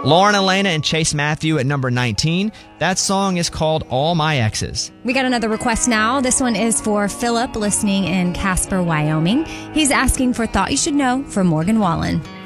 Lauren Elena and Chase Matthew at number 19. That song is called All My Exes. We got another request now. This one is for Philip listening in Casper, Wyoming. He's asking for Thought You Should Know from Morgan Wallen.